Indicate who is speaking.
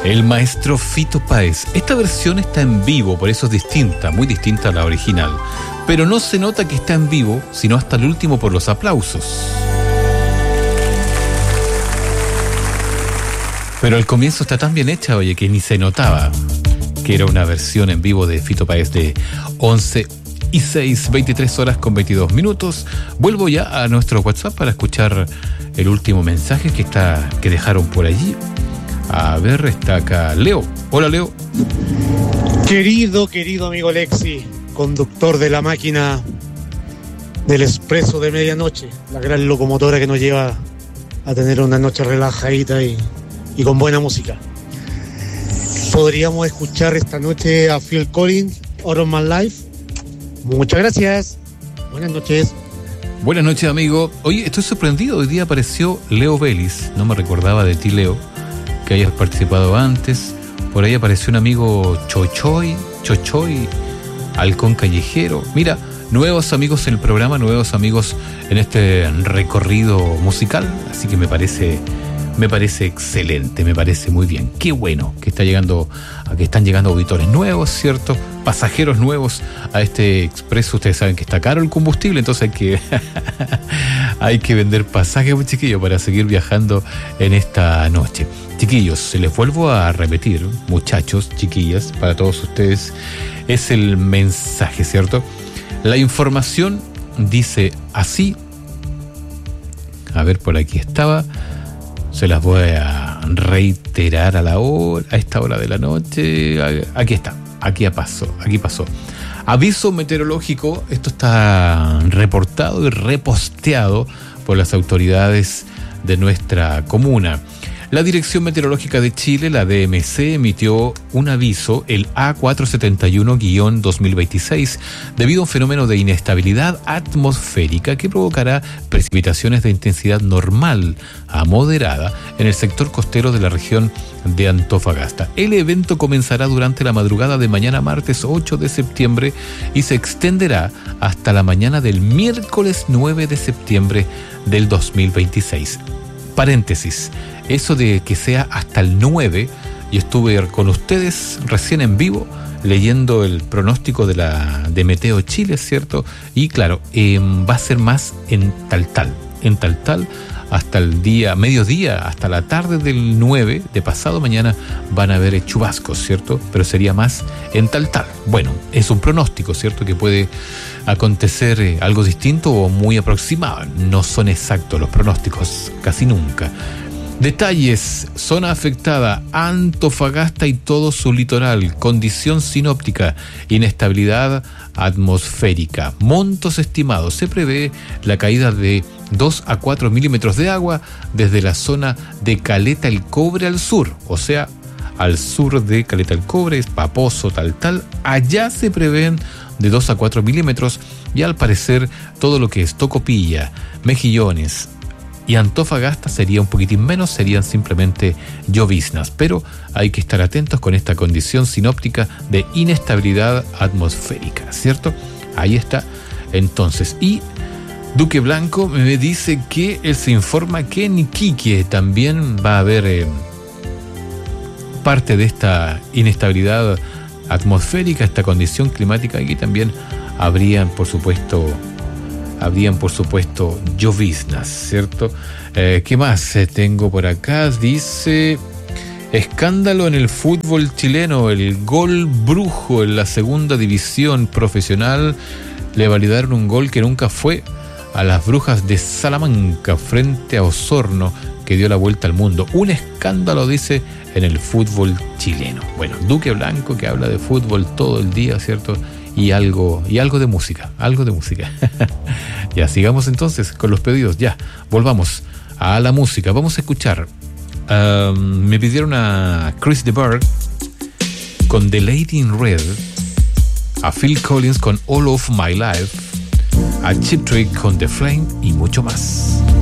Speaker 1: El maestro Fito Páez. Esta versión está en vivo, por eso es distinta, muy distinta a la original. Pero no se nota que está en vivo, sino hasta el último por los aplausos. Pero al comienzo está tan bien hecha, oye, que ni se notaba que era una versión en vivo de Fito Páez de 11:06, 23 horas con 22 minutos. Vuelvo ya a nuestro WhatsApp para escuchar el último mensaje que dejaron por allí. A ver, está acá Leo. Hola, Leo.
Speaker 2: Querido amigo Lexi, conductor de la máquina del expreso de medianoche, la gran locomotora que nos lleva a tener una noche relajadita y con buena música. Podríamos escuchar esta noche a Phil Collins, Out of My Life. Muchas gracias. Buenas noches.
Speaker 1: Buenas noches, amigo. Oye, estoy sorprendido. Hoy día apareció Leo Vélez. No me recordaba de ti, Leo, que hayas participado antes. Por ahí apareció un amigo Chochoy, Halcón Callejero. Mira, nuevos amigos en el programa, nuevos amigos en este recorrido musical. Así que me parece excelente, me parece muy bien. Qué bueno que están llegando auditores nuevos, ¿cierto? Pasajeros nuevos a este expreso. Ustedes saben que está caro el combustible, entonces hay que vender pasajes, muy chiquillos, para seguir viajando en esta noche. Chiquillos, se les vuelvo a repetir, muchachos, chiquillas, para todos ustedes, es el mensaje, ¿cierto? La información dice así. A ver, por aquí estaba. Se las voy a reiterar a esta hora de la noche. Aquí está, aquí pasó. Aviso meteorológico, esto está reportado y reposteado por las autoridades de nuestra comuna. La Dirección Meteorológica de Chile, la DMC, emitió un aviso, el A471-2026, debido a un fenómeno de inestabilidad atmosférica que provocará precipitaciones de intensidad normal a moderada en el sector costero de la región de Antofagasta. El evento comenzará durante la madrugada de mañana martes 8 de septiembre y se extenderá hasta la mañana del miércoles 9 de septiembre del 2026. Paréntesis. Eso de que sea hasta el 9, y estuve con ustedes recién en vivo leyendo el pronóstico de Meteo Chile, ¿cierto? Y claro, va a ser más en Taltal hasta el mediodía, hasta la tarde del 9 de pasado mañana van a haber chubascos, ¿cierto? Pero sería más en Taltal. Bueno, es un pronóstico, ¿cierto? Que puede acontecer algo distinto o muy aproximado. No son exactos los pronósticos, casi nunca. Detalles: zona afectada, Antofagasta y todo su litoral, condición sinóptica, inestabilidad atmosférica, montos estimados. Se prevé la caída de 2 a 4 milímetros de agua desde la zona de Caleta el Cobre al sur, o sea, al sur de Caleta el Cobre, es Paposo, tal. Allá se prevén de 2 a 4 milímetros y al parecer todo lo que es Tocopilla, Mejillones y Antofagasta sería un poquitín menos, serían simplemente lloviznas, pero hay que estar atentos con esta condición sinóptica de inestabilidad atmosférica, ¿cierto? Ahí está. Entonces, y Duque Blanco me dice que él se informa que en Iquique también va a haber parte de esta inestabilidad atmosférica, esta condición climática. Aquí también habrían, por supuesto, lloviznas, ¿cierto? ¿Qué más tengo por acá? Dice: escándalo en el fútbol chileno, el gol brujo en la segunda división profesional. Le validaron un gol que nunca fue a las Brujas de Salamanca frente a Osorno, que dio la vuelta al mundo. Un escándalo, dice, en el fútbol chileno. Bueno, Duque Blanco, que habla de fútbol todo el día, ¿cierto? Y algo de música. Ya, sigamos entonces con los pedidos. Ya, volvamos a la música. Vamos a escuchar. Me pidieron a Chris de Burgh con The Lady in Red, a Phil Collins con All of My Life, a Cheap Trick con The Flame y mucho más.